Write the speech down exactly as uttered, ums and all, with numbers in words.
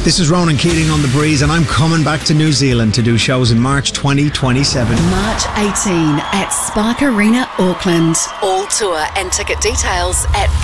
This is Ronan Keating on The Breeze, and I'm coming back to New Zealand to do shows in March twenty twenty-seven. March eighteenth at Spark Arena, Auckland. All tour and ticket details at